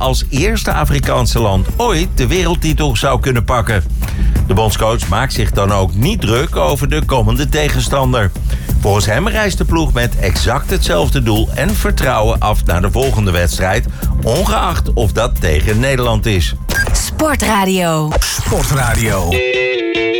als eerste Afrikaanse land ooit de wereldtitel zou kunnen pakken. De bondscoach maakt zich dan ook niet druk over de komende tegenstander. Volgens hem reist de ploeg met exact hetzelfde doel en vertrouwen af naar de volgende wedstrijd, ongeacht of dat tegen Nederland is. Sportradio.